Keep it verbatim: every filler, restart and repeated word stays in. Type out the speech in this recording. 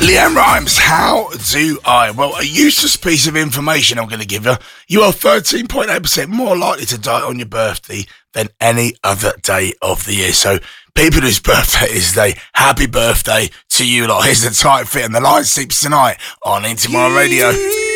Leanne Rhymes, how do I? Well, a useless piece of information I'm going to give you. You are thirteen point eight percent more likely to die on your birthday than any other day of the year. So, people whose birthday is today, happy birthday to you lot. Here's the tight fit and the line sleeps tonight on Into My Radio.